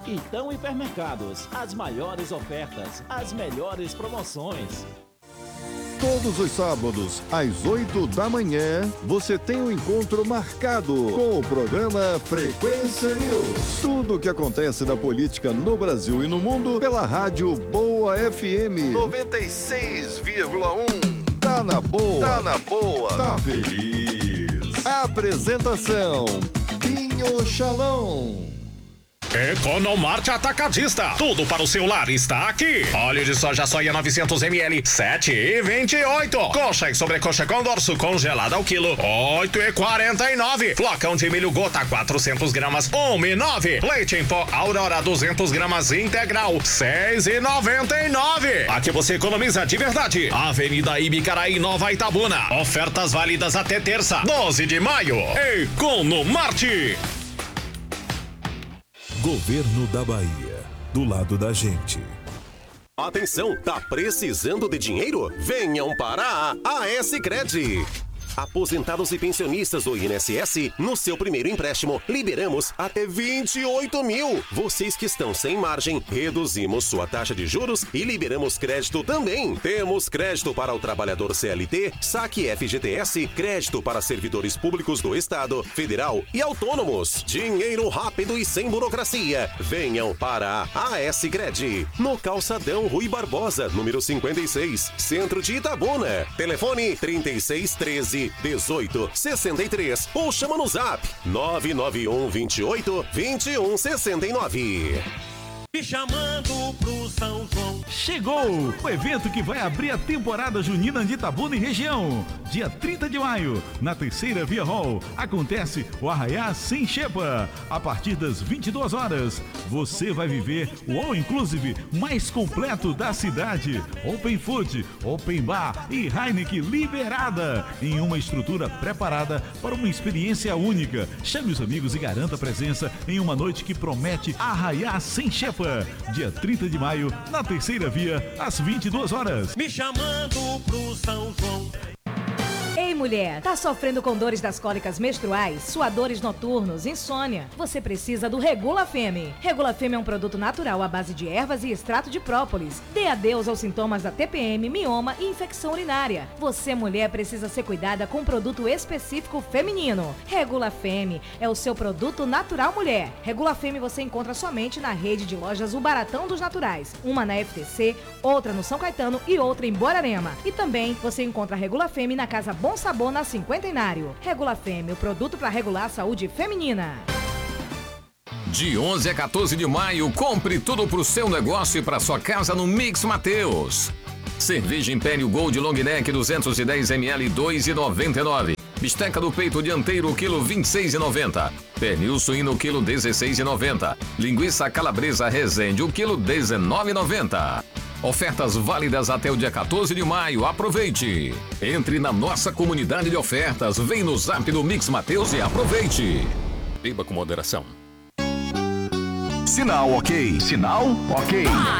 Então Hipermercados, as maiores ofertas, as melhores promoções. Todos os sábados, às 8 da manhã, você tem um encontro marcado com o programa Frequência News. Tudo o que acontece na política no Brasil e no mundo pela rádio Boa FM 96,1. Tá na boa, tá na boa, tá feliz. Apresentação: Pinho Chalão. Economarte Atacadista. Tudo para o seu lar está aqui. Óleo de soja soia 900 ml, 7,28. Coxa e sobrecoxa com dorso congelada ao quilo, 8,49. Flocão de milho gota 400 gramas, 1,9. Leite em pó Aurora 200 gramas integral, 6,99. Aqui você economiza de verdade. Avenida Ibicaraí, Nova Itabuna. Ofertas válidas até terça, 12 de maio. Economarte. Governo da Bahia, do lado da gente. Atenção, tá precisando de dinheiro? Venham para a Sicredi. Aposentados e pensionistas do INSS, no seu primeiro empréstimo, liberamos até 28 mil. Vocês que estão sem margem, reduzimos sua taxa de juros e liberamos crédito também. Temos crédito para o trabalhador CLT, saque FGTS, crédito para servidores públicos do Estado, Federal e autônomos. Dinheiro rápido e sem burocracia. Venham para a Sicredi. No Calçadão Rui Barbosa, número 56, centro de Itabuna. Telefone 3613-1863 ou chama no zap 991 28 21 69. Me chamando pro São João. Chegou o evento que vai abrir a temporada junina de Itabuna e região. Dia 30 de maio, na terceira Via Hall, acontece o Arraiá Sem Xepa. A partir das 22 horas, você vai viver o All Inclusive mais completo da cidade. Open Food, Open Bar e Heineken liberada, em uma estrutura preparada para uma experiência única. Chame os amigos e garanta a presença em uma noite que promete Arraiá Sem Xepa. Dia 30 de maio, na terceira via, às 22 horas. Me chamando pro São João. Ei, mulher, tá sofrendo com dores das cólicas menstruais, suadores noturnos, insônia? Você precisa do Regula Femme. Regula Femme é um produto natural à base de ervas e extrato de própolis. Dê adeus aos sintomas da TPM, mioma e infecção urinária. Você, mulher, precisa ser cuidada com um produto específico feminino. Regula Femme é o seu produto natural mulher. Regula Femme você encontra somente na rede de lojas O Baratão dos Naturais. Uma na FTC, outra no São Caetano e outra em Borarema. E também você encontra a Regula Femme na Casa Bom Sabor na Cinquentenário. Regula Femme, o produto para regular a saúde feminina. De 11 a 14 de maio, compre tudo pro seu negócio e pra sua casa no Mix Mateus. Cerveja Império Gold Long Neck 210 ml 2,99. Bisteca do peito dianteiro quilo 26,90. Pernil suíno quilo 16,90. Linguiça calabresa Resende o quilo 19,90. Ofertas válidas até o dia 14 de maio. Aproveite! Entre na nossa comunidade de ofertas. Vem no zap do Mix Mateus e aproveite! Beba com moderação. Sinal ok. Sinal ok.